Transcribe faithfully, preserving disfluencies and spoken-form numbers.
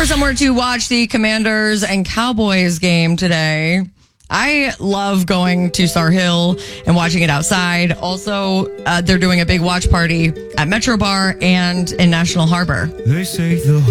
somewhere to watch the Commanders and Cowboys game today. I love going to Star Hill and watching it outside. Also, uh, they're doing a big watch party at Metro Bar and in National Harbor. They say the